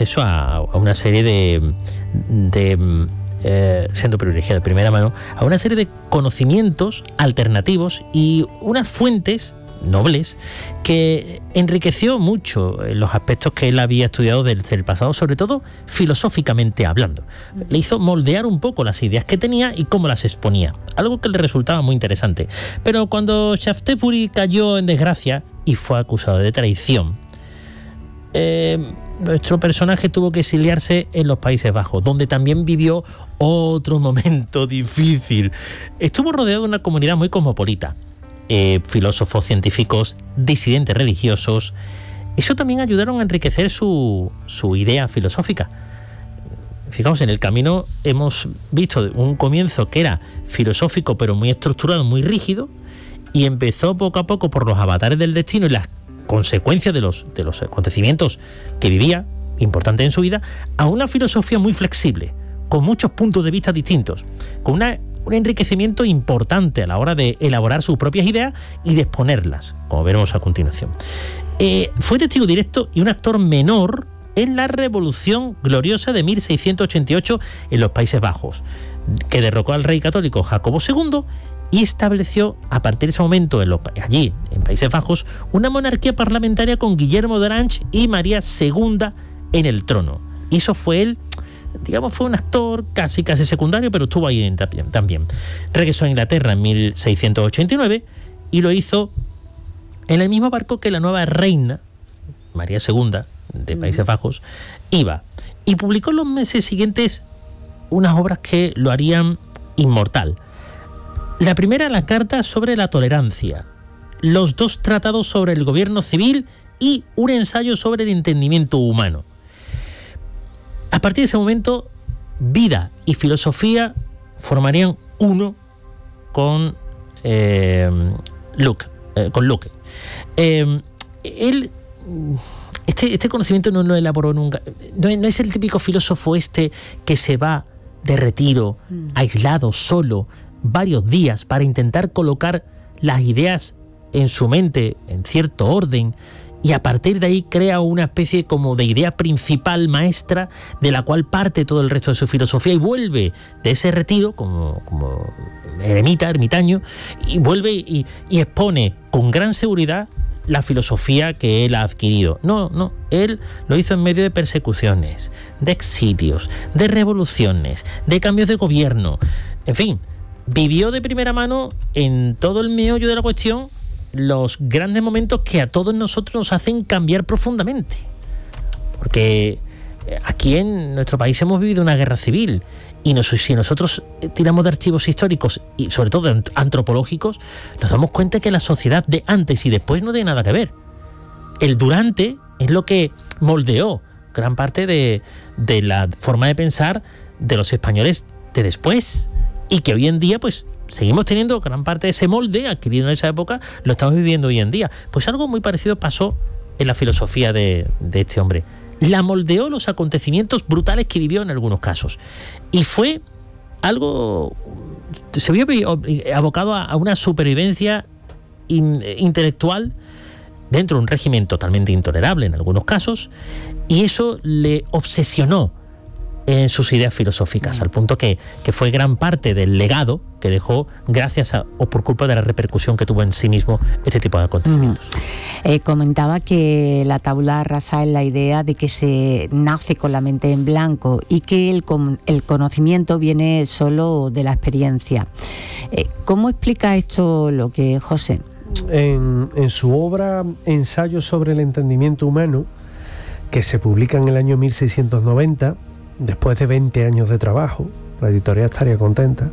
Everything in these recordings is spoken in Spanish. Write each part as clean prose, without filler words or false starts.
acceso a una serie de siendo privilegiado de primera mano, a una serie de conocimientos alternativos y unas fuentes nobles que enriqueció mucho los aspectos que él había estudiado del pasado, sobre todo filosóficamente hablando. Le hizo moldear un poco las ideas que tenía y cómo las exponía, algo que le resultaba muy interesante. Pero cuando Shaftesbury cayó en desgracia y fue acusado de traición, nuestro personaje tuvo que exiliarse en los Países Bajos, donde también vivió otro momento difícil. Estuvo rodeado de una comunidad muy cosmopolita, filósofos, científicos, disidentes religiosos. Eso también ayudaron a enriquecer su idea filosófica. Fijaos, en el camino hemos visto un comienzo que era filosófico, pero muy estructurado, muy rígido, y empezó poco a poco por los avatares del destino y las consecuencias de los acontecimientos que vivía, importante en su vida, a una filosofía muy flexible, con muchos puntos de vista distintos, con un enriquecimiento importante a la hora de elaborar sus propias ideas y de exponerlas, como veremos a continuación. Fue testigo directo y un actor menor en la Revolución Gloriosa de 1688 en los Países Bajos, que derrocó al rey católico Jacobo II y estableció a partir de ese momento allí, en Países Bajos, una monarquía parlamentaria con Guillermo de Orange y María II en el trono. Y eso fue él, digamos, fue un actor casi secundario, pero estuvo ahí también. Regresó a Inglaterra en 1689 y lo hizo en el mismo barco que la nueva reina, María II, de Países Bajos, iba. Y publicó en los meses siguientes unas obras que lo harían inmortal. La primera, la Carta sobre la Tolerancia, los dos tratados sobre el gobierno civil y un ensayo sobre el entendimiento humano. A partir de ese momento, vida y filosofía formarían uno con Locke. Este conocimiento no lo elaboró nunca. No es el típico filósofo que se va de retiro, aislado, solo, varios días para intentar colocar las ideas en su mente en cierto orden y a partir de ahí crea una especie como de idea principal maestra de la cual parte todo el resto de su filosofía y vuelve de ese retiro como ermitaño y vuelve y expone con gran seguridad la filosofía que él ha adquirido. No, él lo hizo en medio de persecuciones, de exilios, de revoluciones, de cambios de gobierno, en fin. Vivió de primera mano en todo el meollo de la cuestión los grandes momentos que a todos nosotros nos hacen cambiar profundamente. Porque aquí en nuestro país hemos vivido una guerra civil y si nosotros tiramos de archivos históricos y sobre todo antropológicos, nos damos cuenta que la sociedad de antes y después no tiene nada que ver. El durante es lo que moldeó gran parte de la forma de pensar de los españoles de después. Y que hoy en día, pues, seguimos teniendo gran parte de ese molde adquirido en esa época, lo estamos viviendo hoy en día. Pues algo muy parecido pasó en la filosofía de este hombre. La moldeó los acontecimientos brutales que vivió en algunos casos. Y fue algo... se vio abocado a una supervivencia intelectual dentro de un régimen totalmente intolerable en algunos casos, y eso le obsesionó en sus ideas filosóficas, al punto que fue gran parte del legado que dejó gracias o por culpa de la repercusión que tuvo en sí mismo este tipo de acontecimientos. Comentaba que la tabula rasa es la idea de que se nace con la mente en blanco y que el conocimiento viene solo de la experiencia. ¿Cómo explica esto lo que José? En su obra Ensayo sobre el entendimiento humano, que se publica en el año 1690, después de 20 años de trabajo, la editorial estaría contenta,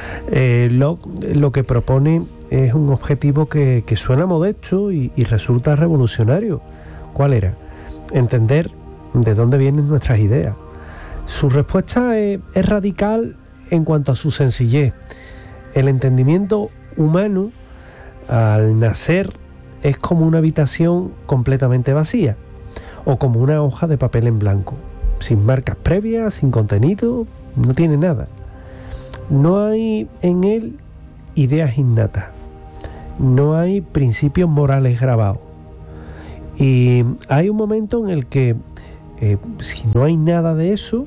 lo que propone es un objetivo que suena modesto y resulta revolucionario. ¿Cuál era? Entender de dónde vienen nuestras ideas. Su respuesta es radical en cuanto a su sencillez. El entendimiento humano, al nacer, es como una habitación completamente vacía o como una hoja de papel en blanco, sin marcas previas, sin contenido, no tiene nada. No hay en él ideas innatas, no hay principios morales grabados. Y hay un momento en el que si no hay nada de eso,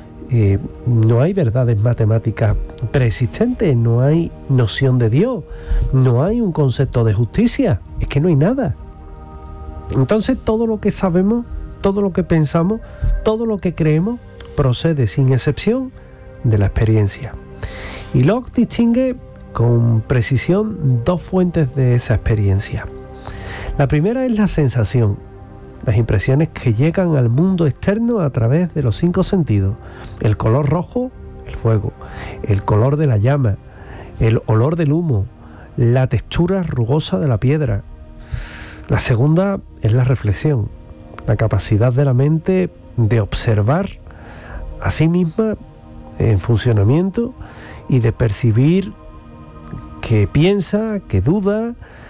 no hay verdades matemáticas preexistentes, no hay noción de Dios, no hay un concepto de justicia, es que no hay nada. Entonces todo lo que sabemos, todo lo que pensamos, todo lo que creemos, procede sin excepción de la experiencia. Y Locke distingue con precisión dos fuentes de esa experiencia. La primera es la sensación, las impresiones que llegan al mundo externo a través de los 5 sentidos: el color rojo, el fuego; el color de la llama; el olor del humo; la textura rugosa de la piedra. La segunda es la reflexión, la capacidad de la mente de observar a sí misma en funcionamiento y de percibir que piensa, que duda,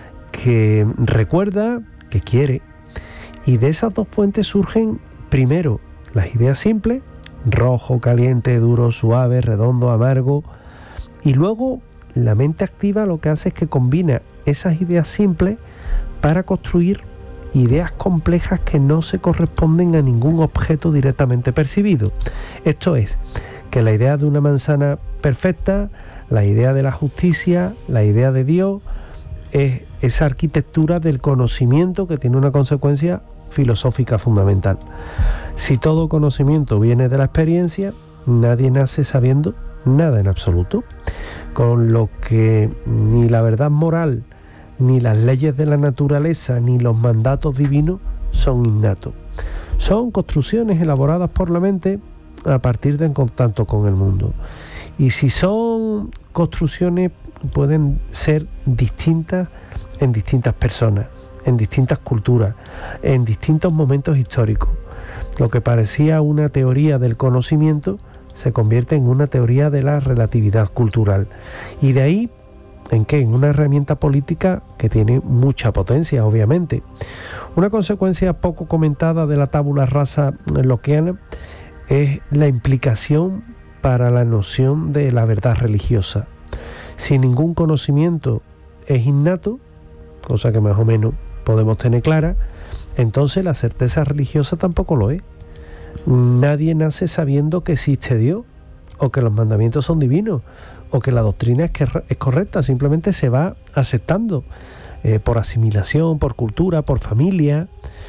que recuerda, que quiere. Y de esas dos fuentes surgen primero las ideas simples: rojo, caliente, duro, suave, redondo, amargo. Y luego la mente activa lo que hace es que combina esas ideas simples para construir ideas complejas que no se corresponden a ningún objeto directamente percibido. Esto es, que la idea de una manzana perfecta, la idea de la justicia, la idea de Dios, es esa arquitectura del conocimiento que tiene una consecuencia filosófica fundamental. Si todo conocimiento viene de la experiencia, nadie nace sabiendo nada en absoluto, con lo que ni la verdad moral, ni las leyes de la naturaleza, ni los mandatos divinos son innatos. Son construcciones elaboradas por la mente a partir de en contacto con el mundo. Y si son construcciones, pueden ser distintas en distintas personas, en distintas culturas, en distintos momentos históricos. Lo que parecía una teoría del conocimiento se convierte en una teoría de la relatividad cultural. Y de ahí, ¿en qué? En una herramienta política que tiene mucha potencia, obviamente. Una consecuencia poco comentada de la tabula rasa lockeana es la implicación para la noción de la verdad religiosa. Si ningún conocimiento es innato, cosa que más o menos podemos tener clara, entonces la certeza religiosa tampoco lo es. Nadie nace sabiendo que existe Dios, o que los mandamientos son divinos, o que la doctrina es correcta. Simplemente se va aceptando por asimilación, por cultura, por familia,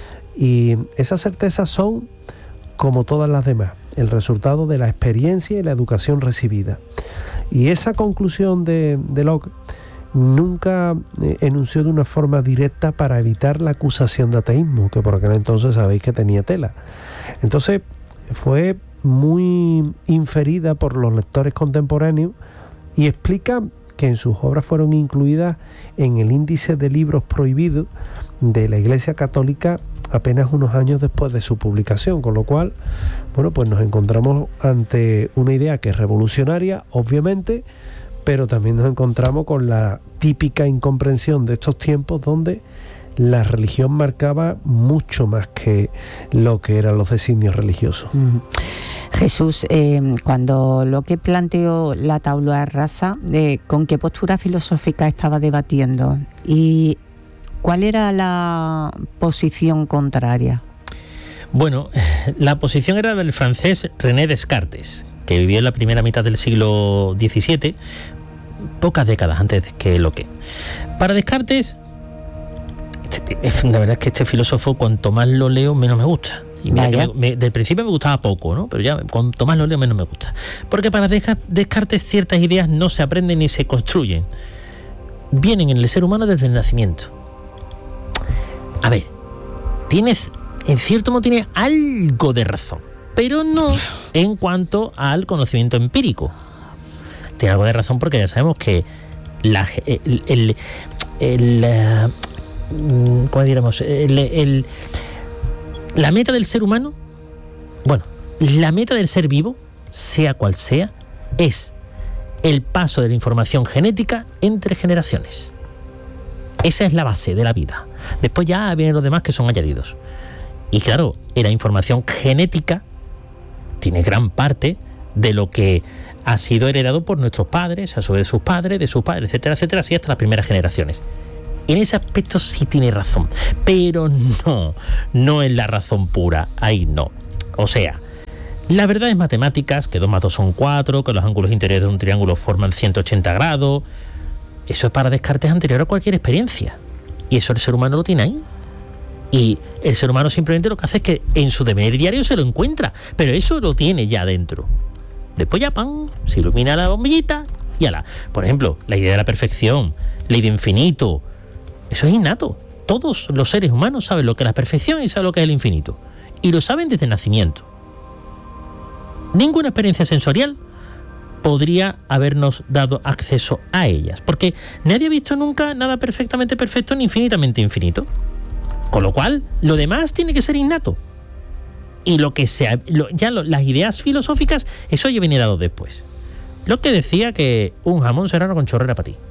y esas certezas son, como todas las demás, el resultado de la experiencia y la educación recibida. Y esa conclusión de Locke nunca enunció de una forma directa para evitar la acusación de ateísmo, que por aquel entonces sabéis que tenía tela. Entonces fue muy inferida por los lectores contemporáneos y explica que en sus obras fueron incluidas en el índice de libros prohibidos de la Iglesia Católica apenas unos años después de su publicación, con lo cual, bueno, pues nos encontramos ante una idea que es revolucionaria, obviamente, pero también nos encontramos con la típica incomprensión de estos tiempos donde la religión marcaba mucho más que lo que eran los designios religiosos. Jesús, cuando Locke planteó la tabula rasa, ¿con qué postura filosófica estaba debatiendo? ¿Y cuál era la posición contraria? Bueno, la posición era del francés René Descartes, que vivió en la primera mitad del siglo XVII, pocas décadas antes que Locke. Para Descartes, la verdad es que este filósofo, cuanto más lo leo, menos me gusta. Y mira que del principio me gustaba poco, ¿no? Pero ya cuanto más lo leo, menos me gusta. Porque para Descartes ciertas ideas no se aprenden ni se construyen. Vienen en el ser humano desde el nacimiento. A ver, en cierto modo tiene algo de razón, pero no en cuanto al conocimiento empírico. Tiene algo de razón porque ya sabemos que ¿cómo diríamos? La meta del ser humano, bueno, la meta del ser vivo, sea cual sea, es el paso de la información genética entre generaciones. Esa es la base de la vida. Después ya vienen los demás que son añadidos. Y claro, la información genética tiene gran parte de lo que ha sido heredado por nuestros padres, a su vez de sus padres, etcétera, etcétera, así hasta las primeras generaciones. En ese aspecto sí tiene razón, pero no es la razón pura, ahí no. O sea, las verdades matemáticas, que 2 más 2 son 4, que los ángulos interiores de un triángulo forman 180 grados, eso es para Descartes anterior a cualquier experiencia. Y eso el ser humano lo tiene ahí. Y el ser humano simplemente lo que hace es que en su devenir diario se lo encuentra, pero eso lo tiene ya dentro. Después ya, ¡pam!, se ilumina la bombillita y ala. Por ejemplo, la idea de la perfección, ley de infinito, eso es innato. Todos los seres humanos saben lo que es la perfección y saben lo que es el infinito. Y lo saben desde el nacimiento. Ninguna experiencia sensorial podría habernos dado acceso a ellas, porque nadie ha visto nunca nada perfectamente perfecto ni infinitamente infinito. Con lo cual, lo demás tiene que ser innato. Y lo que sea, las ideas filosóficas, eso ya viene dado después. Lo que decía que un jamón serrano con chorrera para ti.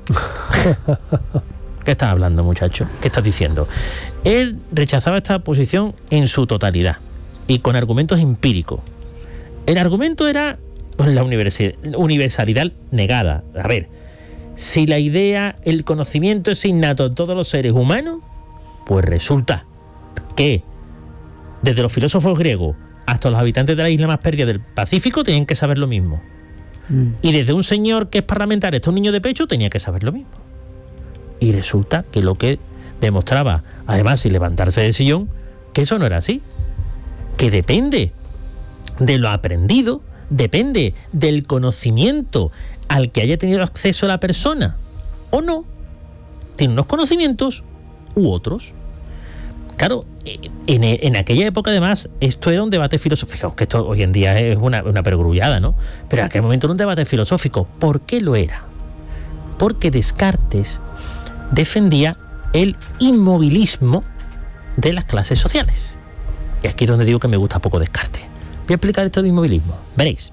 ¿Qué estás hablando, muchacho? ¿Qué estás diciendo? Él rechazaba esta posición en su totalidad y con argumentos empíricos. El argumento era pues, la universalidad negada. A ver, si la idea, el conocimiento es innato en todos los seres humanos, pues resulta que desde los filósofos griegos hasta los habitantes de la isla más perdida del Pacífico tenían que saber lo mismo. Y desde un señor que es parlamentario hasta un niño de pecho tenía que saber lo mismo. Y resulta que lo que demostraba, además sin levantarse del sillón, que eso no era así. Que depende de lo aprendido, depende del conocimiento al que haya tenido acceso la persona o no. Tiene unos conocimientos u otros. Claro, en aquella época además esto era un debate filosófico, que esto hoy en día es una perogrullada, ¿no? Pero en aquel momento era un debate filosófico. ¿Por qué lo era? Porque Descartes defendía el inmovilismo de las clases sociales. Y aquí es donde digo que me gusta poco Descartes. Voy a explicar esto de inmovilismo. Veréis.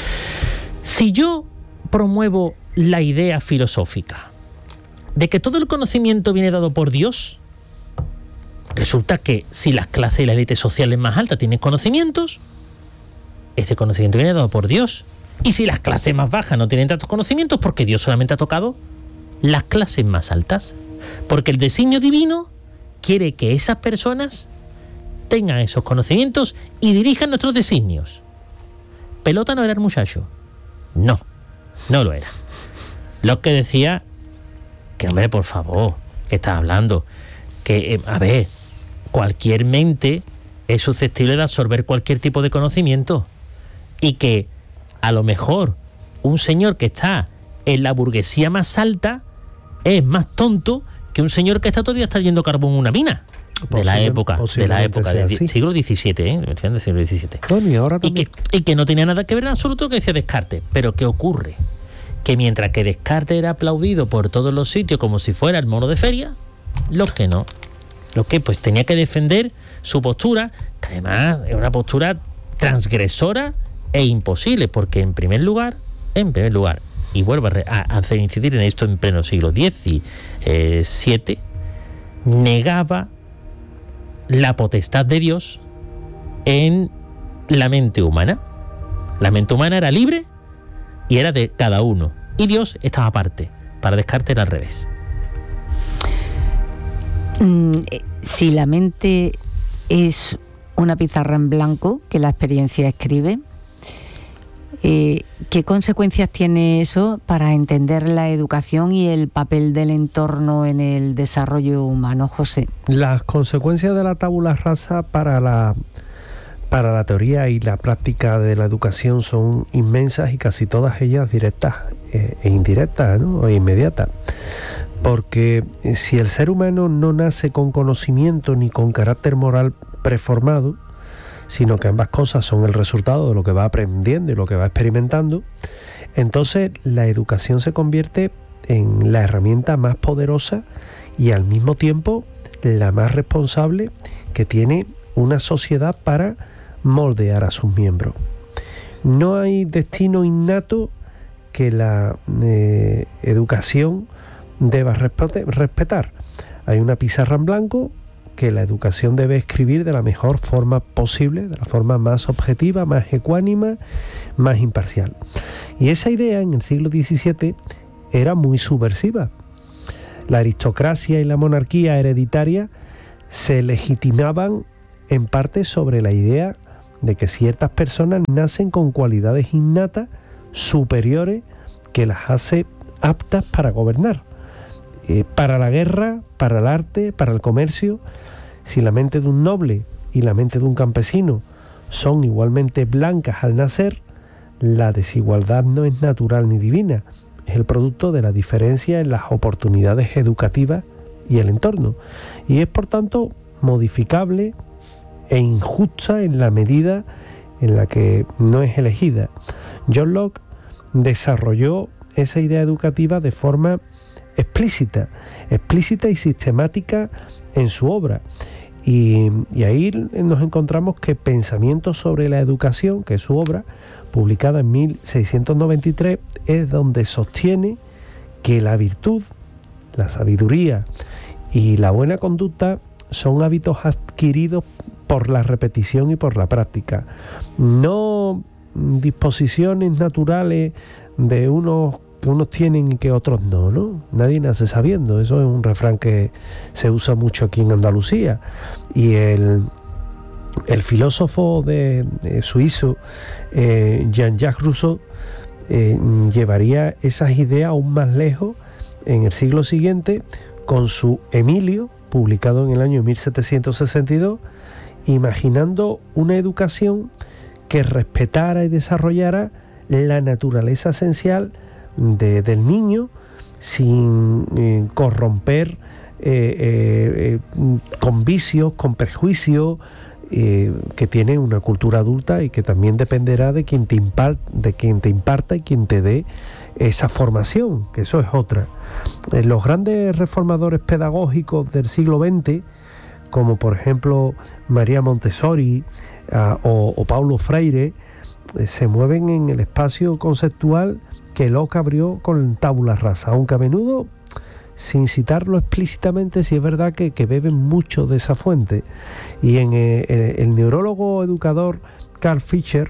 Si yo promuevo la idea filosófica de que todo el conocimiento viene dado por Dios, resulta que si las clases y las élites sociales más altas tienen conocimientos, este conocimiento viene dado por Dios. Y si las clases más bajas no tienen tantos conocimientos, porque Dios solamente ha tocado las clases más altas. Porque el designio divino quiere que esas personas tengan esos conocimientos y dirijan nuestros designios. ¿Pelota no era el muchacho? No, no lo era. Lo que decía que, hombre, por favor, ¿qué estás hablando? Que, a ver, cualquier mente es susceptible de absorber cualquier tipo de conocimiento y que a lo mejor un señor que está en la burguesía más alta es más tonto que un señor que está todo el día extrayendo carbón en una mina de la época del siglo XVII, del siglo XVII. Bueno, y ahora también. Y que no tenía nada que ver en absoluto con lo que decía Descartes. Pero ¿qué ocurre? Que mientras que Descartes era aplaudido por todos los sitios como si fuera el mono de feria, los que pues tenía que defender su postura, que además es una postura transgresora e imposible, porque en primer lugar, y vuelvo a hacer incidir en esto en pleno siglo XVII, negaba la potestad de Dios en la mente humana. La mente humana era libre y era de cada uno, y Dios estaba aparte. Para Descartes era al revés. Si la mente es una pizarra en blanco que la experiencia escribe, ¿qué consecuencias tiene eso para entender la educación y el papel del entorno en el desarrollo humano, José? Las consecuencias de la tabula rasa para la teoría y la práctica de la educación son inmensas y casi todas ellas directas e indirectas, ¿no? E inmediatas. Porque si el ser humano no nace con conocimiento ni con carácter moral preformado, sino que ambas cosas son el resultado de lo que va aprendiendo y lo que va experimentando, entonces la educación se convierte en la herramienta más poderosa y al mismo tiempo la más responsable que tiene una sociedad para moldear a sus miembros. No hay destino innato que la educación deba respetar. Hay una pizarra en blanco que la educación debe escribir de la mejor forma posible, de la forma más objetiva, más ecuánime, más imparcial. Y esa idea en el siglo XVII era muy subversiva. La aristocracia y la monarquía hereditaria se legitimaban en parte sobre la idea de que ciertas personas nacen con cualidades innatas superiores que las hace aptas para gobernar. Para la guerra, para el arte, para el comercio, si la mente de un noble y la mente de un campesino son igualmente blancas al nacer, la desigualdad no es natural ni divina, es el producto de la diferencia en las oportunidades educativas y el entorno, y es por tanto modificable e injusta en la medida en la que no es elegida. John Locke desarrolló esa idea educativa de forma explícita y sistemática en su obra. Y ahí nos encontramos que Pensamientos sobre la educación, que es su obra, publicada en 1693, es donde sostiene que la virtud, la sabiduría y la buena conducta son hábitos adquiridos por la repetición y por la práctica, no disposiciones naturales de unos que unos tienen y que otros no, ¿no? Nadie nace sabiendo. Eso es un refrán que se usa mucho aquí en Andalucía. Y el filósofo suizo Jean-Jacques Rousseau llevaría esas ideas aún más lejos en el siglo siguiente con su Emilio, publicado en el año 1762, imaginando una educación que respetara y desarrollara la naturaleza esencial del niño sin corromper con vicios, con prejuicios que tiene una cultura adulta y que también dependerá de quien te imparta y quien te dé esa formación, que eso es otra. Los grandes reformadores pedagógicos del siglo XX, como por ejemplo María Montessori o Paulo Freire, se mueven en el espacio conceptual que Locke abrió con tabula rasa, aunque a menudo, sin citarlo explícitamente, sí es verdad que beben mucho de esa fuente. Y en el neurólogo educador Carl Fischer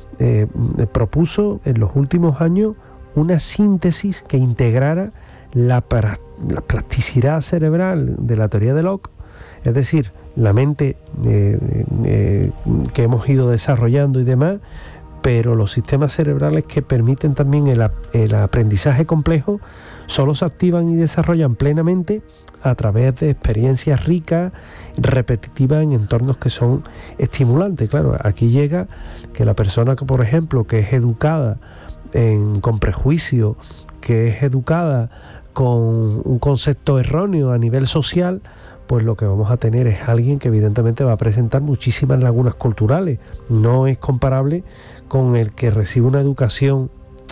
propuso en los últimos años una síntesis que integrara la plasticidad cerebral de la teoría de Locke, es decir, la mente que hemos ido desarrollando y demás, pero los sistemas cerebrales que permiten también el aprendizaje complejo solo se activan y desarrollan plenamente a través de experiencias ricas, repetitivas en entornos que son estimulantes. Claro, aquí llega que la persona que, por ejemplo, que es educada con prejuicio, que es educada con un concepto erróneo a nivel social, pues lo que vamos a tener es alguien que evidentemente va a presentar muchísimas lagunas culturales. No es comparable con el que recibe una educación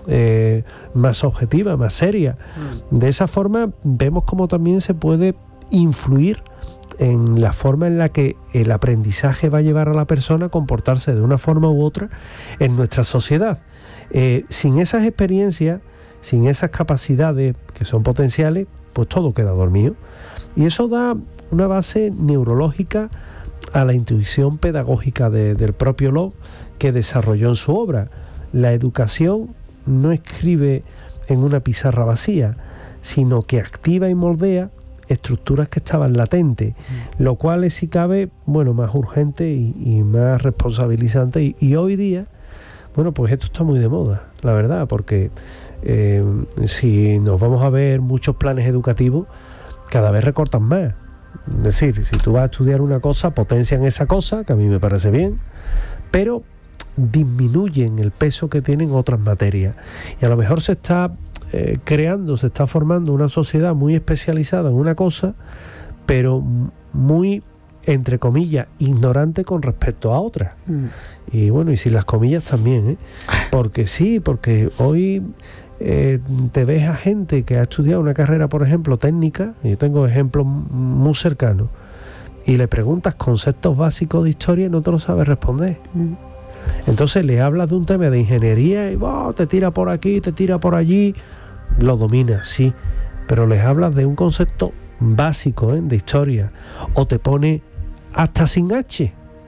más objetiva, más seria. De esa forma vemos cómo también se puede influir en la forma en la que el aprendizaje va a llevar a la persona a comportarse de una forma u otra en nuestra sociedad. Sin esas experiencias, sin esas capacidades que son potenciales, pues todo queda dormido. Y eso da una base neurológica a la intuición pedagógica del propio Locke, que desarrolló en su obra. La educación no escribe en una pizarra vacía, sino que activa y moldea estructuras que estaban latentes, lo cual es, si cabe, bueno, más urgente y más responsabilizante. Y hoy día, bueno, pues esto está muy de moda, la verdad, porque si nos vamos a ver muchos planes educativos, cada vez recortan más. Es decir, si tú vas a estudiar una cosa, potencian esa cosa, que a mí me parece bien, pero disminuyen el peso que tienen otras materias. Y a lo mejor se está se está formando una sociedad muy especializada en una cosa, pero muy, entre comillas, ignorante con respecto a otras. Y bueno, y sin las comillas también, porque sí, porque hoy te ves a gente que ha estudiado una carrera, por ejemplo, técnica, y yo tengo ejemplos muy cercanos, y le preguntas conceptos básicos de historia y no te lo sabes responder. Entonces le hablas de un tema de ingeniería y te tira por aquí, te tira por allí, lo domina, sí, pero les hablas de un concepto básico de historia, o te pone hasta sin H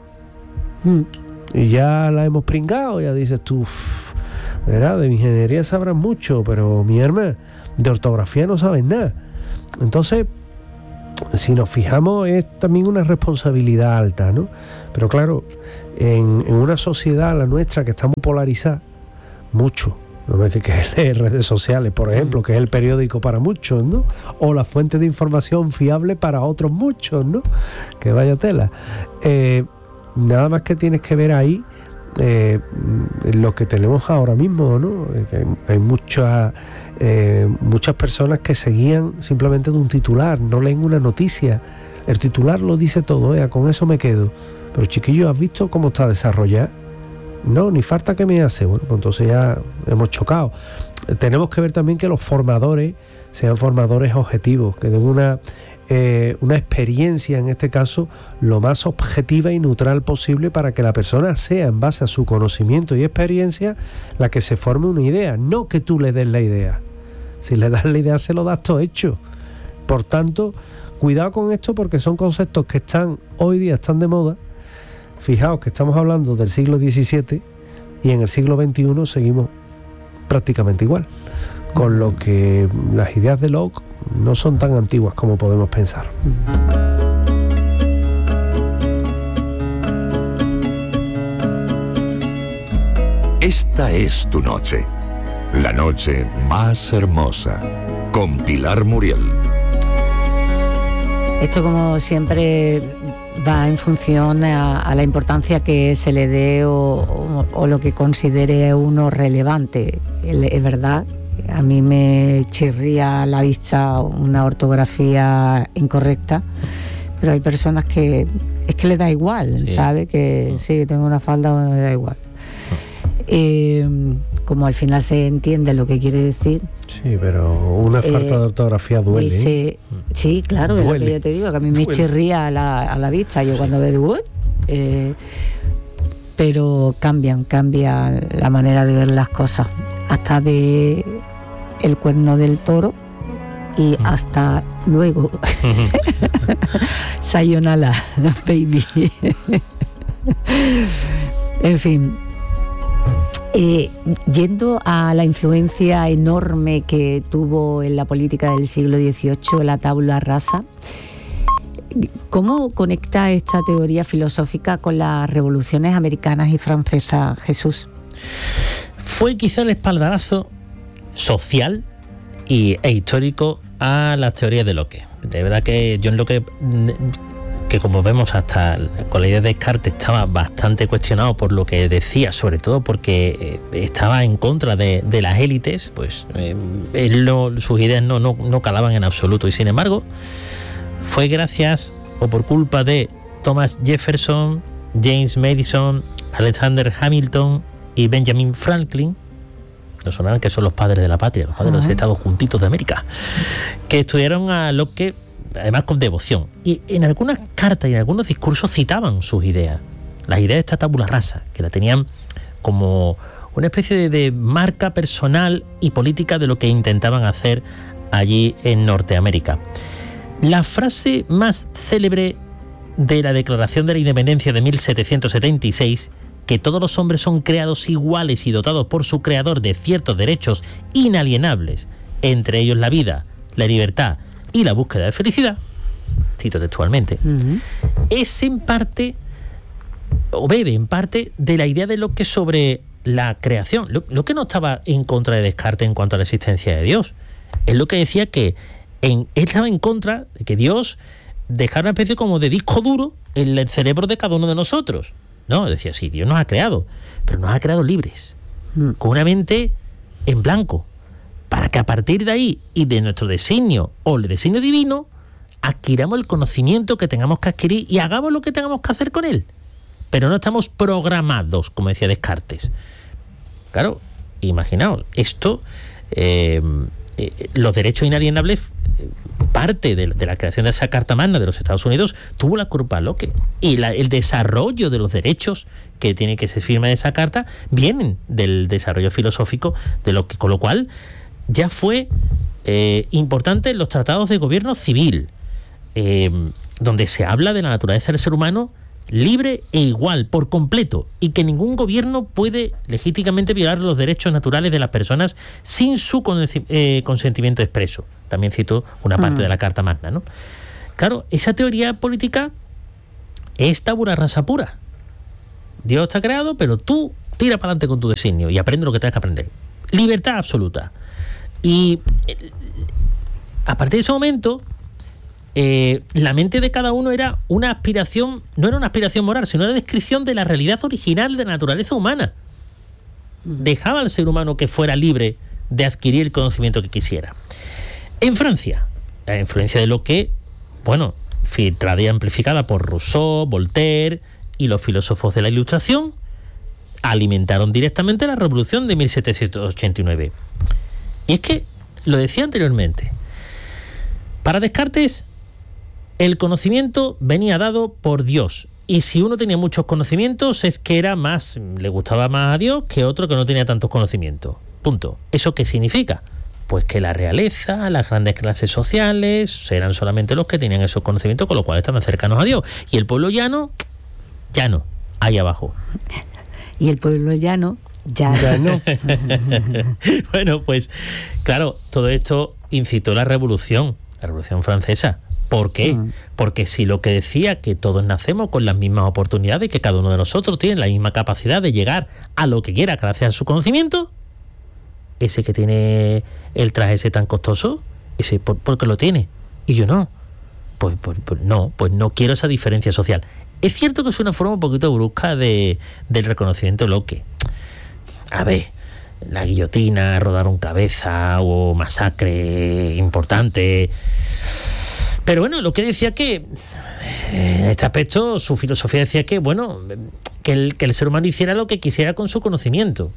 y ya la hemos pringado, ya dices tú, ¿verdad? De ingeniería sabrás mucho, pero mi hermana, de ortografía no sabes nada. Entonces, si nos fijamos, es también una responsabilidad alta, ¿no? Pero claro, en una sociedad, la nuestra, que está muy polarizada, mucho. No es que es redes sociales, por ejemplo, que es el periódico para muchos, ¿no? O la fuente de información fiable para otros muchos, ¿no? Que vaya tela. Nada más que tienes que ver ahí lo que tenemos ahora mismo, ¿no? Que hay muchas personas que seguían simplemente de un titular, no leen una noticia. El titular lo dice todo, con eso me quedo. Pero chiquillo, ¿has visto cómo está desarrollado? No, ni falta que me hace. Bueno, pues entonces ya hemos chocado. Tenemos que ver también que los formadores sean formadores objetivos, que den una experiencia, en este caso, lo más objetiva y neutral posible, para que la persona sea, en base a su conocimiento y experiencia, la que se forme una idea, no que tú le des la idea. Si le das la idea, se lo das todo hecho. Por tanto, cuidado con esto, porque son conceptos que hoy día están de moda. Fijaos que estamos hablando del siglo XVII y en el siglo XXI seguimos prácticamente igual, con lo que las ideas de Locke no son tan antiguas como podemos pensar. Esta es tu noche, la noche más hermosa, con Pilar Muriel. Esto, como siempre, va en función a la importancia que se le dé o lo que considere uno relevante. Es verdad, a mí me chirría a la vista una ortografía incorrecta, pero hay personas que es que le da igual, sí. ¿Sabe? Que sí, tengo una falda, bueno, le da igual. Como al final se entiende lo que quiere decir. Sí, pero una falta de ortografía duele. Sí, claro, duele. Es lo que yo te digo, que a mí me chirría a la vista. Yo cuando veo pero cambia la manera de ver las cosas, hasta de el cuerno del toro y hasta luego. Sayonara, baby. En fin. Yendo a la influencia enorme que tuvo en la política del siglo XVIII la tabula rasa, ¿cómo conecta esta teoría filosófica con las revoluciones americanas y francesas, Jesús? Fue quizá el espaldarazo social e histórico a las teorías de Locke. De verdad que John Locke, que como vemos hasta con la idea de Descartes estaba bastante cuestionado por lo que decía, sobre todo porque estaba en contra de las élites, pues sus ideas no calaban en absoluto, y sin embargo fue gracias o por culpa de Thomas Jefferson, James Madison, Alexander Hamilton y Benjamin Franklin, nos sonarán que son los padres de la patria, los padres de los Estados Juntitos de América, que estudiaron a Locke, además con devoción, y en algunas cartas y en algunos discursos citaban sus ideas, las ideas de esta tabula rasa, que la tenían como una especie de marca personal y política de lo que intentaban hacer allí en Norteamérica. La frase más célebre de la Declaración de la Independencia de 1776, que todos los hombres son creados iguales y dotados por su creador de ciertos derechos inalienables, entre ellos la vida, la libertad y la búsqueda de felicidad, cito textualmente, es en parte, o bebe en parte, de la idea de Locke sobre la creación. Locke no estaba en contra de Descartes en cuanto a la existencia de Dios. Es lo que decía que él estaba en contra de que Dios dejara una especie como de disco duro en el cerebro de cada uno de nosotros. No, decía, sí, Dios nos ha creado, pero nos ha creado libres, con una mente en blanco, para que a partir de ahí y de nuestro designio o el designio divino adquiramos el conocimiento que tengamos que adquirir y hagamos lo que tengamos que hacer con él. Pero no estamos programados, como decía Descartes. Claro, imaginaos, esto, los derechos inalienables, parte de la creación de esa Carta Magna de los Estados Unidos tuvo la culpa Locke, y el desarrollo de los derechos que tiene que ser firma de esa carta vienen del desarrollo filosófico de Locke, con lo cual ya fue importante en los tratados de gobierno civil, donde se habla de la naturaleza del ser humano libre e igual por completo, y que ningún gobierno puede legítimamente violar los derechos naturales de las personas sin su consentimiento expreso. También cito una parte de la Carta Magna, ¿no? Claro, esa teoría política es tabula rasa pura. Dios te ha creado, pero tú tira para adelante con tu designio y aprende lo que tengas que aprender. Libertad absoluta. Y a partir de ese momento, la mente de cada uno era una aspiración, no era una aspiración moral, sino una descripción de la realidad original de la naturaleza humana. Dejaba al ser humano que fuera libre de adquirir el conocimiento que quisiera. En Francia, la influencia de lo que, bueno, filtrada y amplificada por Rousseau, Voltaire y los filósofos de la Ilustración, alimentaron directamente la revolución de 1789. Y es que, lo decía anteriormente, para Descartes, el conocimiento venía dado por Dios. Y si uno tenía muchos conocimientos, es que le gustaba más a Dios que otro que no tenía tantos conocimientos. Punto. ¿Eso qué significa? Pues que la realeza, las grandes clases sociales, eran solamente los que tenían esos conocimientos, con lo cual estaban cercanos a Dios. Y el pueblo llano, ahí abajo. Y el pueblo llano, ya no. Bueno, pues claro, todo esto incitó la Revolución Francesa. ¿Por qué? Porque si lo que decía que todos nacemos con las mismas oportunidades, que cada uno de nosotros tiene la misma capacidad de llegar a lo que quiera gracias a su conocimiento, ese que tiene el traje ese tan costoso, ese porque lo tiene y yo no, pues no quiero esa diferencia social. Es cierto que es una forma un poquito brusca del reconocimiento Locke. A ver, la guillotina, rodaron cabeza o masacre importante. Pero bueno, lo que decía que en este aspecto su filosofía decía que bueno, que el ser humano hiciera lo que quisiera con su conocimiento.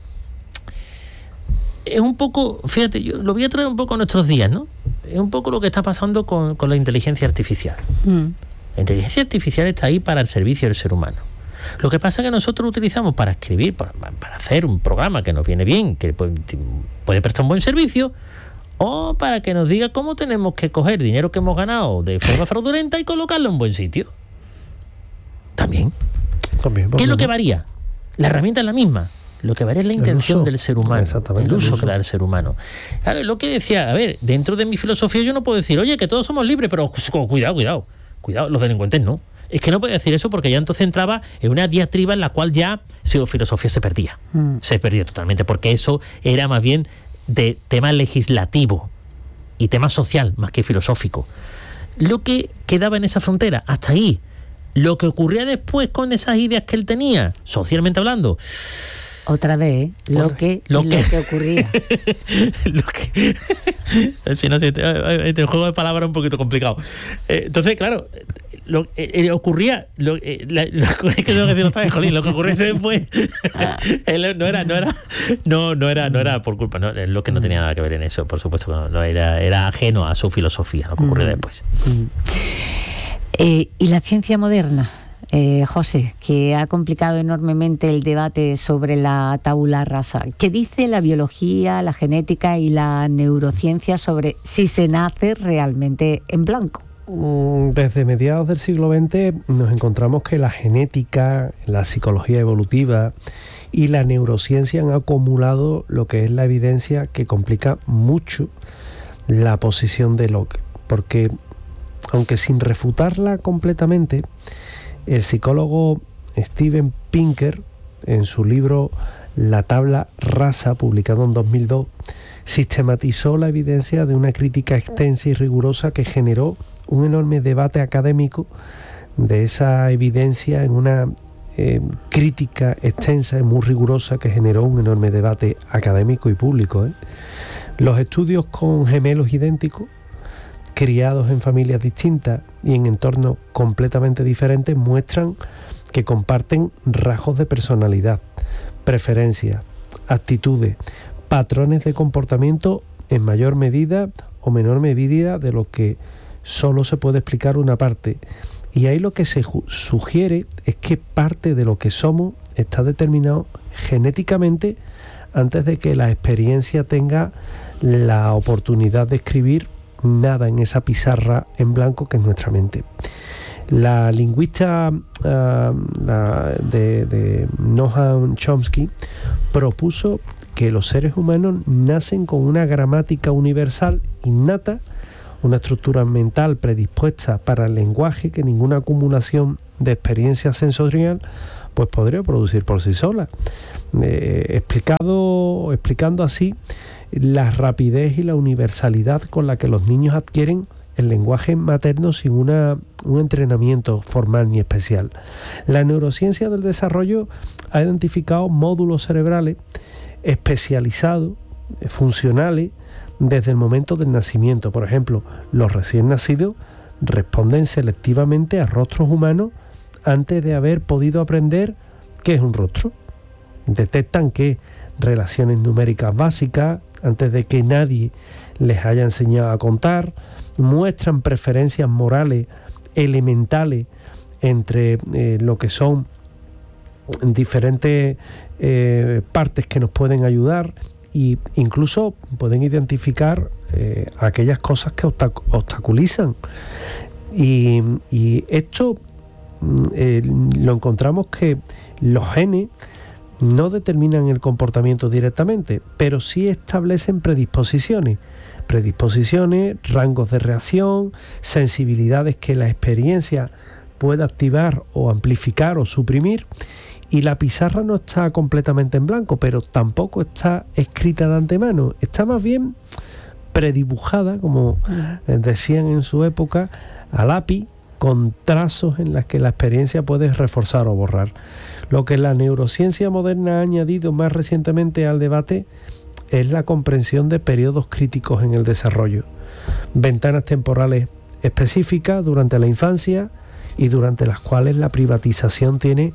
Es un poco, fíjate, yo lo voy a traer un poco a nuestros días, ¿no? Es un poco lo que está pasando con la inteligencia artificial. La inteligencia artificial está ahí para el servicio del ser humano. Lo que pasa es que nosotros lo utilizamos para escribir, para hacer un programa que nos viene bien, que puede prestar un buen servicio, o para que nos diga cómo tenemos que coger dinero que hemos ganado de forma fraudulenta y colocarlo en un buen sitio. También. ¿Qué es lo que varía? La herramienta es la misma. Lo que varía es la intención del ser humano, el uso que da el ser humano. Claro, lo que decía, a ver, dentro de mi filosofía yo no puedo decir, oye, que todos somos libres, pero cuidado, los delincuentes no. Es que no puedo decir eso porque ya entonces entraba en una diatriba en la cual ya su filosofía se perdía. Se perdía totalmente, porque eso era más bien de tema legislativo y tema social más que filosófico. Lo que quedaba en esa frontera, hasta ahí. Lo que ocurría después con esas ideas que él tenía, socialmente hablando, otra vez, lo que ocurría. El juego de palabras es un poquito complicado. Entonces, claro, ocurría. Lo que ocurriese después no era por culpa, no, lo que no tenía nada que ver en eso, por supuesto, no era ajeno a su filosofía, lo que ocurrió después. ¿Y la ciencia moderna? José, que ha complicado enormemente el debate sobre la tabula rasa. ¿Qué dice la biología, la genética y la neurociencia sobre si se nace realmente en blanco? Desde mediados del siglo XX nos encontramos que la genética, la psicología evolutiva y la neurociencia han acumulado lo que es la evidencia que complica mucho la posición de Locke, porque aunque sin refutarla completamente, el psicólogo Steven Pinker, en su libro La tabla rasa, publicado en 2002, sistematizó la evidencia de una crítica extensa y rigurosa que generó un enorme debate académico de esa evidencia en una crítica extensa y muy rigurosa que generó un enorme debate académico y público. Los estudios con gemelos idénticos, criados en familias distintas y en entornos completamente diferentes, muestran que comparten rasgos de personalidad, preferencias, actitudes, patrones de comportamiento en mayor medida o menor medida de lo que solo se puede explicar una parte. Y ahí lo que se sugiere es que parte de lo que somos está determinado genéticamente antes de que la experiencia tenga la oportunidad de escribir nada en esa pizarra en blanco que es nuestra mente. La lingüista de Noam Chomsky propuso que los seres humanos nacen con una gramática universal innata, una estructura mental predispuesta para el lenguaje que ninguna acumulación de experiencia sensorial, pues podría producir por sí sola. Explicando así la rapidez y la universalidad con la que los niños adquieren el lenguaje materno sin un entrenamiento formal ni especial. La neurociencia del desarrollo ha identificado módulos cerebrales especializados, funcionales, desde el momento del nacimiento. Por ejemplo, los recién nacidos responden selectivamente a rostros humanos antes de haber podido aprender qué es un rostro. Detectan qué relaciones numéricas básicas antes de que nadie les haya enseñado a contar, muestran preferencias morales elementales entre lo que son diferentes partes que nos pueden ayudar, e incluso pueden identificar aquellas cosas que obstaculizan. Y esto lo encontramos que los genes no determinan el comportamiento directamente, pero sí establecen predisposiciones, rangos de reacción, sensibilidades que la experiencia puede activar o amplificar o suprimir. Y la pizarra no está completamente en blanco, pero tampoco está escrita de antemano, está más bien predibujada, como decían en su época, a lápiz, con trazos en las que la experiencia puede reforzar o borrar. Lo que la neurociencia moderna ha añadido más recientemente al debate es la comprensión de periodos críticos en el desarrollo, ventanas temporales específicas durante la infancia y durante las cuales la privatización tiene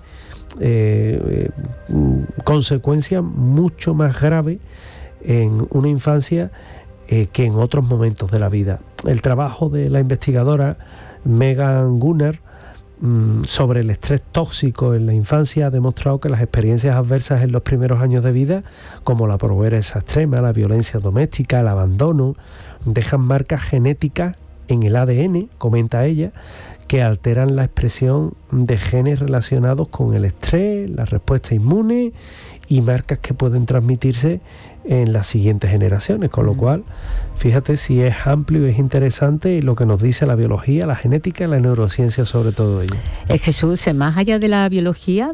consecuencias mucho más graves en una infancia que en otros momentos de la vida. El trabajo de la investigadora Megan Gunnar sobre el estrés tóxico en la infancia ha demostrado que las experiencias adversas en los primeros años de vida, como la pobreza extrema, la violencia doméstica, el abandono, dejan marcas genéticas en el ADN, comenta ella, que alteran la expresión de genes relacionados con el estrés, la respuesta inmune y marcas que pueden transmitirse en las siguientes generaciones, con lo cual fíjate si es amplio y es interesante lo que nos dice la biología, la genética y la neurociencia sobre todo ello. Jesús, más allá de la biología,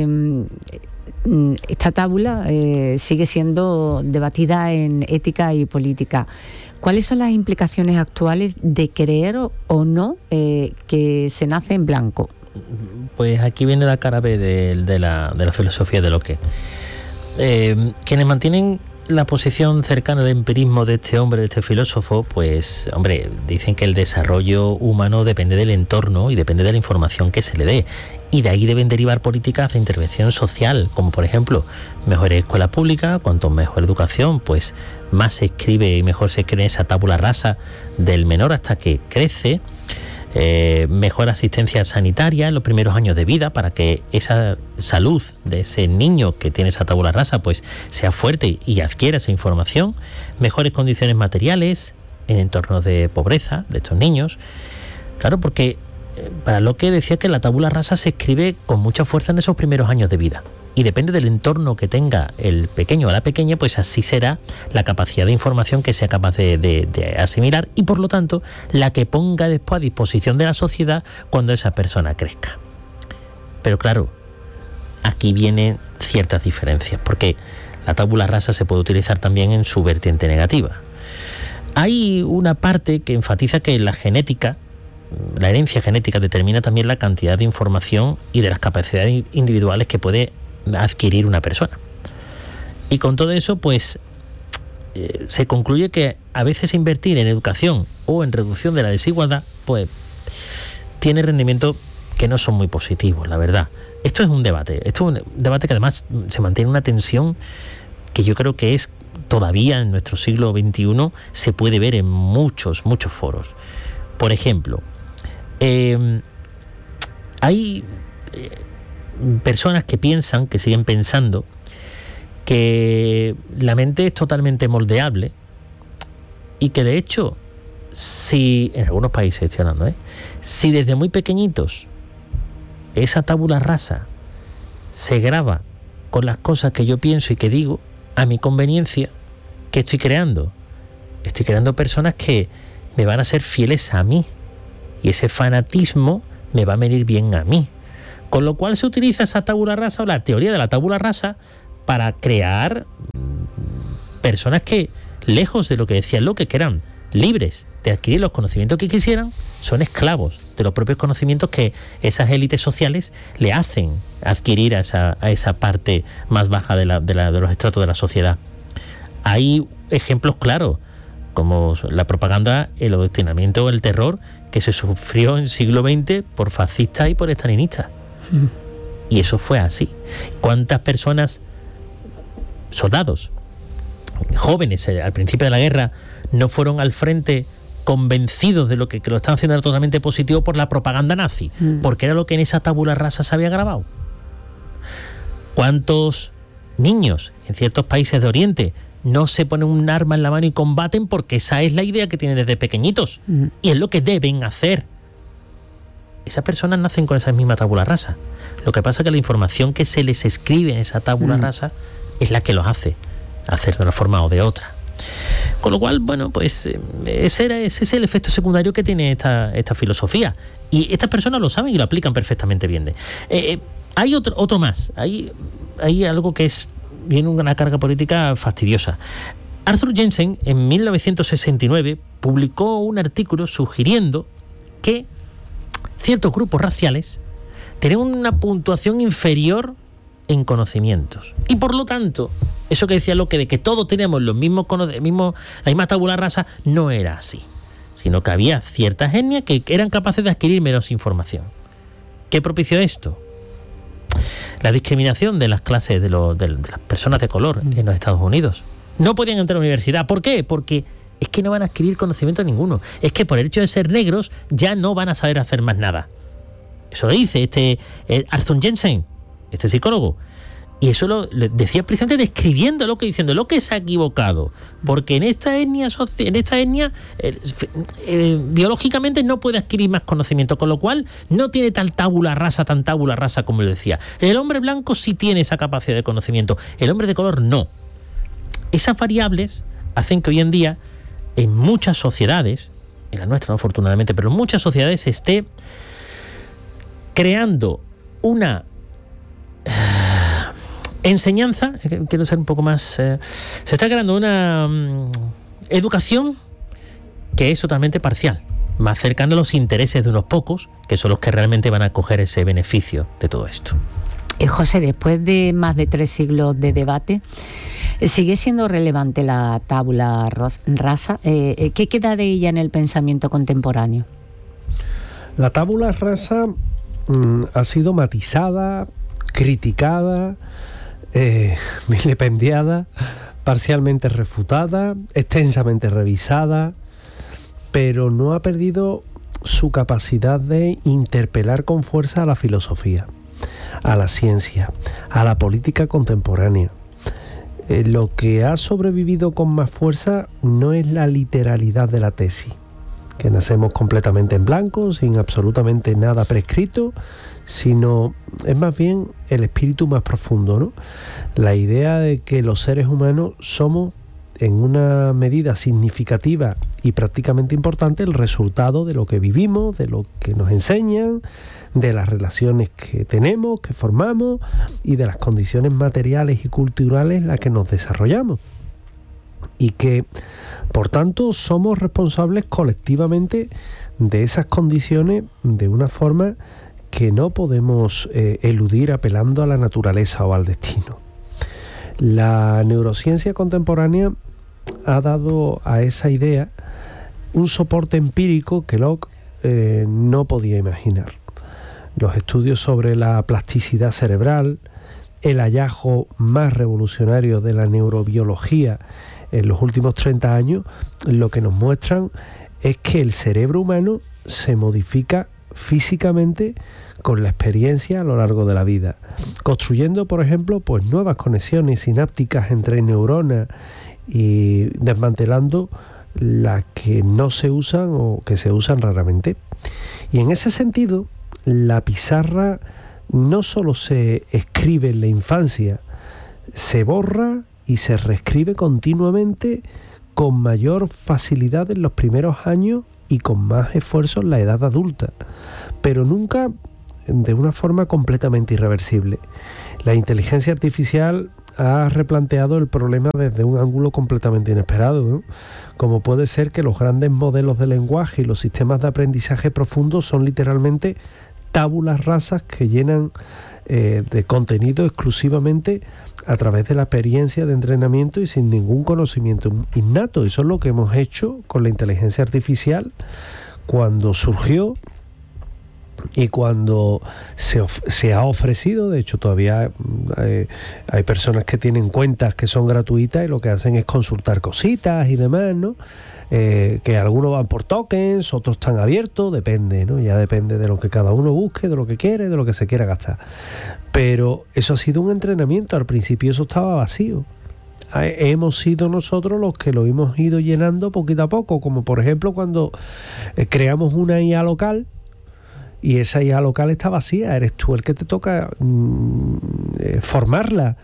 esta tabla sigue siendo debatida en ética y política. ¿Cuáles son las implicaciones actuales de creer o no que se nace en blanco? Pues aquí viene la cara B de la filosofía de Locke. Quienes mantienen la posición cercana al empirismo de este hombre, de este filósofo, pues, hombre, dicen que el desarrollo humano depende del entorno y depende de la información que se le dé. Y de ahí deben derivar políticas de intervención social, como por ejemplo, mejores escuelas públicas, cuanto mejor educación, pues más se escribe y mejor se crea esa tabula rasa del menor hasta que crece. Mejor asistencia sanitaria en los primeros años de vida para que esa salud de ese niño que tiene esa tabula rasa pues sea fuerte y adquiera esa información. Mejores condiciones materiales en entornos de pobreza de estos niños. Claro, porque para lo que decía que la tabula rasa se escribe con mucha fuerza en esos primeros años de vida. Y depende del entorno que tenga el pequeño o la pequeña, pues así será la capacidad de información que sea capaz de asimilar y por lo tanto la que ponga después a disposición de la sociedad cuando esa persona crezca. Pero claro, aquí vienen ciertas diferencias, porque la tabula rasa se puede utilizar también en su vertiente negativa. Hay una parte que enfatiza que la genética, la herencia genética determina también la cantidad de información y de las capacidades individuales que puede adquirir una persona. Y con todo eso, pues se concluye que a veces invertir en educación o en reducción de la desigualdad, pues tiene rendimientos que no son muy positivos, la verdad. Esto es un debate que además se mantiene una tensión que yo creo que es todavía en nuestro siglo XXI se puede ver en muchos foros. Por ejemplo, hay personas que siguen pensando que la mente es totalmente moldeable y que de hecho, si en algunos países estoy hablando, si desde muy pequeñitos esa tabula rasa se graba con las cosas que yo pienso y que digo a mi conveniencia, ¿qué estoy creando? Estoy creando personas que me van a ser fieles a mí y ese fanatismo me va a venir bien a mí. Con lo cual se utiliza esa tabula rasa o la teoría de la tabula rasa para crear personas que, lejos de lo que decía Locke, que eran libres de adquirir los conocimientos que quisieran, son esclavos de los propios conocimientos que esas élites sociales le hacen adquirir a esa parte más baja de los estratos de la sociedad. Hay ejemplos claros, como la propaganda, el adoctrinamiento, el terror que se sufrió en el siglo XX por fascistas y por estalinistas. Y eso fue así. ¿Cuántas personas, soldados, jóvenes al principio de la guerra, no fueron al frente convencidos de que lo estaban haciendo era totalmente positivo por la propaganda nazi? Porque era lo que en esa tabula rasa se había grabado. ¿Cuántos niños en ciertos países de Oriente no se ponen un arma en la mano y combaten porque esa es la idea que tienen desde pequeñitos? Y es lo que deben hacer. Esas personas nacen con esa misma tabula rasa. Lo que pasa es que la información que se les escribe en esa tabula rasa es la que los hace hacer de una forma o de otra. Con lo cual, bueno, pues ese es el efecto secundario que tiene esta filosofía. Y estas personas lo saben y lo aplican perfectamente bien. Hay otro más. Hay algo que viene una carga política fastidiosa. Arthur Jensen, en 1969, publicó un artículo sugiriendo que ciertos grupos raciales tienen una puntuación inferior en conocimientos. Y por lo tanto, eso que decía Locke de que todos teníamos la misma tabula rasa, no era así. Sino que había ciertas etnias que eran capaces de adquirir menos información. ¿Qué propició esto? La discriminación de las clases de las personas de color en los Estados Unidos. No podían entrar a la universidad. ¿Por qué? Porque es que no van a adquirir conocimiento ninguno. Es que por el hecho de ser negros ya no van a saber hacer más nada. Eso lo dice Arthur Jensen, este psicólogo. Y eso lo decía precisamente describiendo lo que diciendo lo que se ha equivocado, porque en esta etnia biológicamente no puede adquirir más conocimiento, con lo cual no tiene tan tabula rasa como le decía. El hombre blanco sí tiene esa capacidad de conocimiento, el hombre de color no. Esas variables hacen que hoy en día en muchas sociedades, en la nuestra no afortunadamente, pero en muchas sociedades se esté creando una enseñanza, quiero ser un poco más... se está creando una educación que es totalmente parcial, más cercana a los intereses de unos pocos, que son los que realmente van a coger ese beneficio de todo esto. José, después de más de 3 siglos de debate, ¿sigue siendo relevante la tabula rasa? ¿Qué queda de ella en el pensamiento contemporáneo? La tabula rasa ha sido matizada, criticada, vilipendiada, parcialmente refutada, extensamente revisada, pero no ha perdido su capacidad de interpelar con fuerza a la filosofía, a la ciencia, a la política contemporánea. Lo que ha sobrevivido con más fuerza no es la literalidad de la tesis, que nacemos completamente en blanco, sin absolutamente nada prescrito, sino es más bien el espíritu más profundo, ¿no? La idea de que los seres humanos somos, en una medida significativa y prácticamente importante, el resultado de lo que vivimos, de lo que nos enseñan, de las relaciones que tenemos, que formamos y de las condiciones materiales y culturales en las que nos desarrollamos. Y que, por tanto, somos responsables colectivamente de esas condiciones de una forma que no podemos eludir apelando a la naturaleza o al destino. La neurociencia contemporánea ha dado a esa idea un soporte empírico que Locke no podía imaginar. Los estudios sobre la plasticidad cerebral, el hallazgo más revolucionario de la neurobiología en los últimos 30 años, lo que nos muestran es que el cerebro humano se modifica físicamente con la experiencia a lo largo de la vida, construyendo, por ejemplo, pues nuevas conexiones sinápticas entre neuronas y desmantelando las que no se usan o que se usan raramente. Y en ese sentido, la pizarra no solo se escribe en la infancia, se borra y se reescribe continuamente con mayor facilidad en los primeros años y con más esfuerzo en la edad adulta, pero nunca de una forma completamente irreversible. La inteligencia artificial ha replanteado el problema desde un ángulo completamente inesperado, ¿no? Como puede ser que los grandes modelos de lenguaje y los sistemas de aprendizaje profundo son literalmente tábulas rasas que llenan de contenido exclusivamente a través de la experiencia de entrenamiento y sin ningún conocimiento innato. Eso es lo que hemos hecho con la inteligencia artificial cuando surgió y cuando se ha ofrecido. De hecho, todavía hay personas que tienen cuentas que son gratuitas y lo que hacen es consultar cositas y demás, ¿no? Que algunos van por tokens, otros están abiertos, depende, ¿no? Ya depende de lo que cada uno busque, de lo que quiere, de lo que se quiera gastar. Pero eso ha sido un entrenamiento. Al principio eso estaba vacío. Hemos sido nosotros los que lo hemos ido llenando poquito a poco, como por ejemplo cuando creamos una IA local y esa IA local está vacía. Eres tú el que te toca formarla,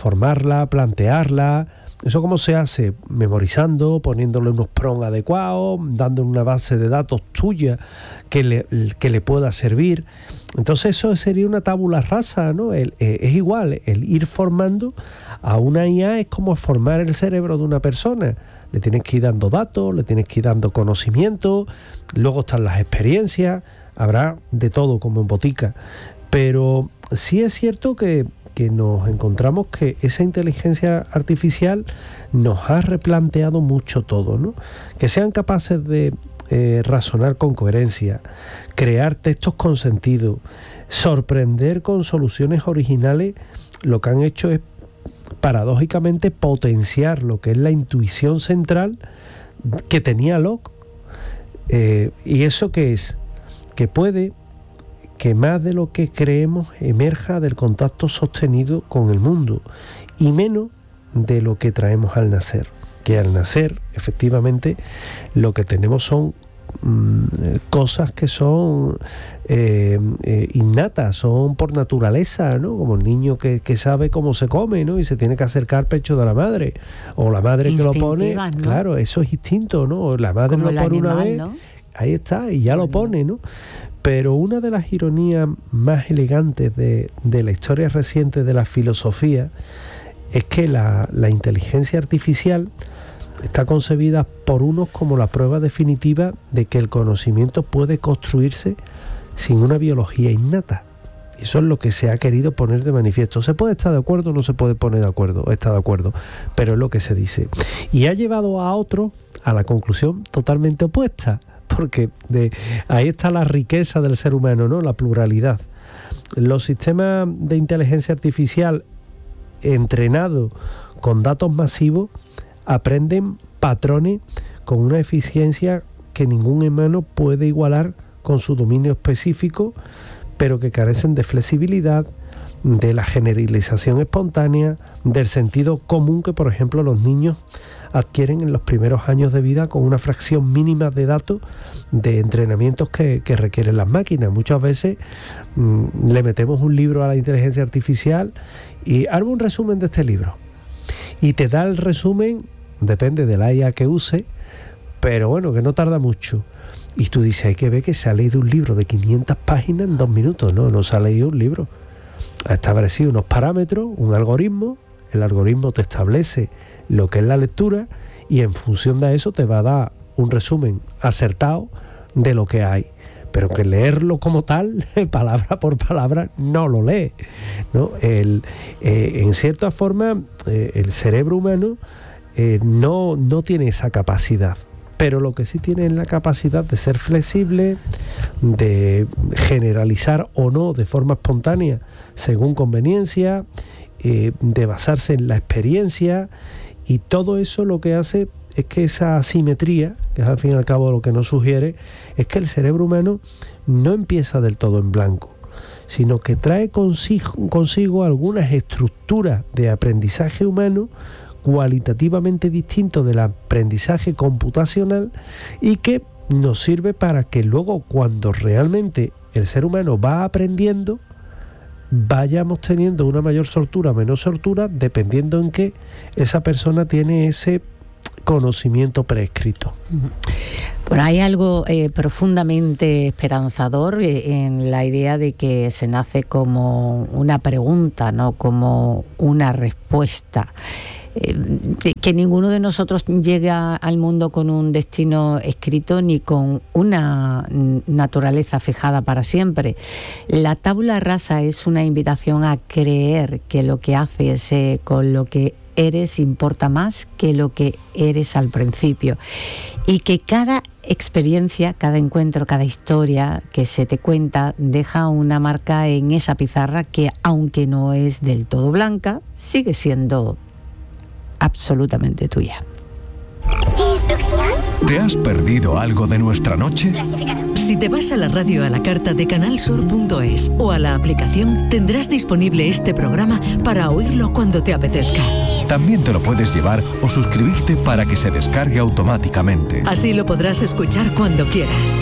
plantearla. ¿Eso cómo se hace? Memorizando, poniéndole unos prompts adecuados, dándole una base de datos tuya que le pueda servir. Entonces eso sería una tabula rasa, ¿no? Es igual, el ir formando a una IA es como formar el cerebro de una persona. Le tienes que ir dando datos, le tienes que ir dando conocimiento, luego están las experiencias, habrá de todo como en botica. Pero sí es cierto que nos encontramos que esa inteligencia artificial nos ha replanteado mucho todo, ¿no? Que sean capaces de razonar con coherencia, crear textos con sentido, sorprender con soluciones originales. Lo que han hecho es paradójicamente potenciar lo que es la intuición central que tenía Locke. ¿Y eso qué es? Que puede que más de lo que creemos emerja del contacto sostenido con el mundo y menos de lo que traemos al nacer. Que al nacer, efectivamente, lo que tenemos son cosas que son innatas, son por naturaleza, ¿no? Como el niño que sabe cómo se come, ¿no? Y se tiene que acercar al pecho de la madre, o la madre que lo pone, ¿no? Claro, eso es instinto, ¿no? La madre como lo pone animal, una vez, ¿no? Ahí está, y ya lo pone, ¿no? Pero una de las ironías más elegantes de la historia reciente de la filosofía es que la inteligencia artificial está concebida por unos como la prueba definitiva de que el conocimiento puede construirse sin una biología innata. Y eso es lo que se ha querido poner de manifiesto. Se puede estar de acuerdo, no se puede poner de acuerdo, está de acuerdo, pero es lo que se dice. Y ha llevado a otros a la conclusión totalmente opuesta, porque ahí está la riqueza del ser humano, ¿no? La pluralidad. Los sistemas de inteligencia artificial entrenados con datos masivos aprenden patrones con una eficiencia que ningún humano puede igualar con su dominio específico, pero que carecen de flexibilidad, de la generalización espontánea, del sentido común que, por ejemplo, los niños adquieren en los primeros años de vida con una fracción mínima de datos de entrenamientos que requieren las máquinas. Muchas veces le metemos un libro a la inteligencia artificial y hago un resumen de este libro. Y te da el resumen, depende de la IA que use, pero bueno, que no tarda mucho. Y tú dices, hay que ver que se ha leído un libro de 500 páginas en 2 minutos. No se ha leído un libro. Ha establecido unos parámetros, un algoritmo. El algoritmo te establece lo que es la lectura y en función de eso te va a dar un resumen acertado de lo que hay. Pero que leerlo como tal, palabra por palabra, no lo lee, ¿no? En cierta forma, el cerebro humano no tiene esa capacidad. Pero lo que sí tiene es la capacidad de ser flexible, de generalizar o no de forma espontánea según conveniencia, de basarse en la experiencia, y todo eso lo que hace es que esa asimetría, que es al fin y al cabo lo que nos sugiere, es que el cerebro humano no empieza del todo en blanco, sino que trae consigo algunas estructuras de aprendizaje humano cualitativamente distinto del aprendizaje computacional y que nos sirve para que luego, cuando realmente el ser humano va aprendiendo, vayamos teniendo una mayor soltura o menor soltura dependiendo en que esa persona tiene ese conocimiento preescrito. Bueno, hay algo profundamente esperanzador en la idea de que se nace como una pregunta, no como una respuesta. Que ninguno de nosotros llega al mundo con un destino escrito ni con una naturaleza fijada para siempre. La tabula rasa es una invitación a creer que lo que haces con lo que eres importa más que lo que eres al principio, y que cada experiencia, cada encuentro, cada historia que se te cuenta deja una marca en esa pizarra que, aunque no es del todo blanca, sigue siendo absolutamente tuya. ¿Te has perdido algo de nuestra noche? Si te vas a la radio a la carta de canalsur.es o a la aplicación, tendrás disponible este programa para oírlo cuando te apetezca. También te lo puedes llevar o suscribirte para que se descargue automáticamente. Así lo podrás escuchar cuando quieras.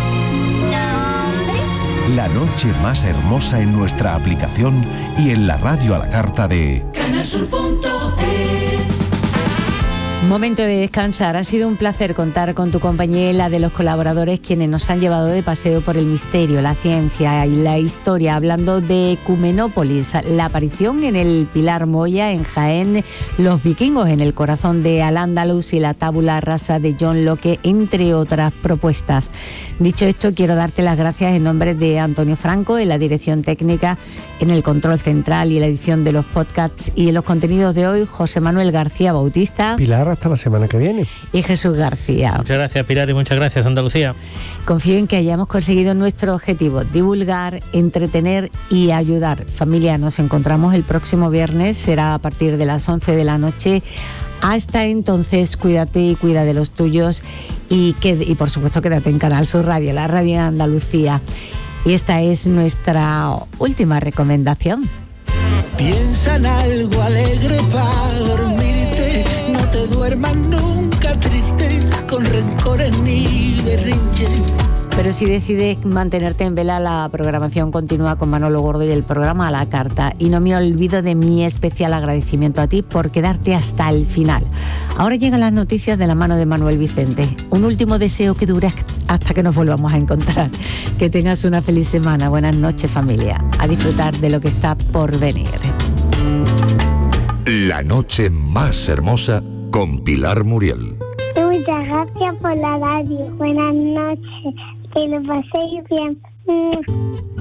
La noche más hermosa en nuestra aplicación y en la radio a la carta de canalsur.es. Momento de descansar. Ha sido un placer contar con tu compañía y la de los colaboradores, quienes nos han llevado de paseo por el misterio, la ciencia y la historia, hablando de Ecumenópolis, la aparición en el Pilar Moya en Jaén, los vikingos en el corazón de Al-Ándalus y la tabula rasa de John Locke, entre otras propuestas. Dicho esto, quiero darte las gracias en nombre de Antonio Franco, en la dirección técnica, en el control central y la edición de los podcasts y en los contenidos de hoy, José Manuel García Bautista. Pilar, hasta la semana que viene. Y Jesús García. Muchas gracias, Pilar, y muchas gracias, Andalucía. Confío en que hayamos conseguido nuestro objetivo: divulgar, entretener y ayudar. Familia, nos encontramos el próximo viernes, será a partir de las 11 de la noche. Hasta entonces, cuídate y cuida de los tuyos y por supuesto quédate en Canal Sur Radio, la radio de Andalucía. Y esta es nuestra última recomendación. Piensa en algo alegre para dormirte, no te duermas nunca triste, con rencores ni berrinches. Pero si decides mantenerte en vela, la programación continúa con Manolo Gordo y el programa A la Carta. Y no me olvido de mi especial agradecimiento a ti por quedarte hasta el final. Ahora llegan las noticias de la mano de Manuel Vicente. Un último deseo que dure hasta que nos volvamos a encontrar. Que tengas una feliz semana. Buenas noches, familia. A disfrutar de lo que está por venir. La noche más hermosa con Pilar Muriel. Muchas gracias por la radio. Buenas noches. Que lo paséis bien.